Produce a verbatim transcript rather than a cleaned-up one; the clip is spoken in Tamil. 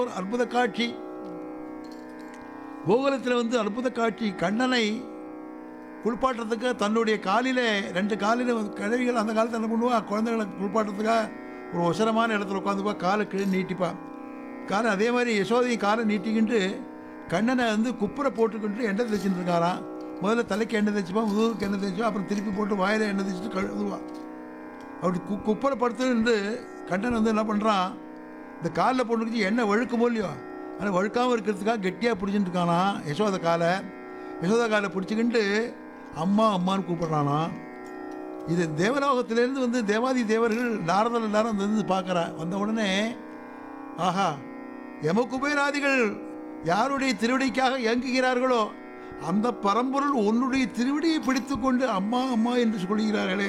ஒரு அற்புத காட்சி. கோகுலத்தில் வந்து அற்புத காட்சி. கண்ணனை குளிப்பாட்டுறதுக்கு தன்னுடைய காலில் ரெண்டு காலில் கிழவிகள் அந்த காலத்தில் என்ன பண்ணுவா, குழந்தைகளை குளிப்பாட்டுறதுக்காக ஒரு ஒசரமான இடத்துல உட்காந்துப்பா, காலை கீழே நீட்டிப்பா. காலை அதே மாதிரி யசோதையும் காலை நீட்டிக்கிட்டு கண்ணனை வந்து குப்புரை போட்டுக்கிட்டு எண்ணெய் தேய்ச்சிட்டு இருக்காராம். முதல்ல தலைக்கு எண்ணெய் தேய்ச்சிப்பா, முதுகுக்கு எண்ணெய் தேய்ச்சிப்பா, அப்புறம் திருப்பி போட்டு வாயில் எண்ணெய் தேய்ச்சிட்டு கழுவுவான். அப்படி கு குப்புரை படுத்துட்டு கண்ணன் வந்து என்ன பண்ணுறான், இந்த காலில் போட்டுக்கிச்சு எண்ணெய் வழுக்குமோ இல்லையோ, ஆனால் வழுக்காமல் இருக்கிறதுக்காக கெட்டியாக பிடிச்சிட்டு இருக்கானா யசோதை காலை. யசோதை காலை பிடிச்சிக்கிட்டு அம்மா அம்மான்னு கூப்பிட்றானா. இது தேவலோகத்திலேருந்து வந்து தேவாதி தேவர்கள் நாரதர் எல்லாரும் வந்து பார்க்குறா. வந்த உடனே ஆஹா, யமகுபேராதிகள் யாருடைய திருவடிக்காக இயங்குகிறார்களோ அந்த பரம்பொருள் உன்னுடைய திருவடியை பிடித்து கொண்டு அம்மா அம்மா என்று சொல்கிறார்களே,